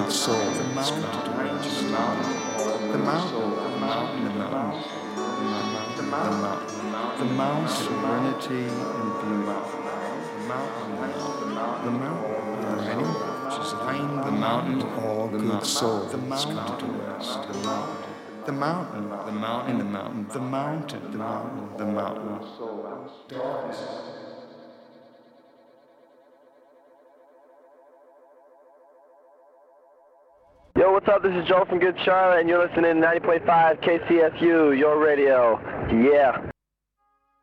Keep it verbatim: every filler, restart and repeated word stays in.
good soul that's come to rest. The mountain, the mountain, the mountain, the mountain, the mountain, serenity and beauty. The mountain, the mountain, ready? Which is behind the mountain, all good soul that's come to rest. The mountain. The mountain, the mountain, the mountain, the mountain, the mountain, the mountain. Darkness. Yo, what's up? This is Joe from Good Charlotte, and you're listening to ninety point five K C F U, your radio. Yeah.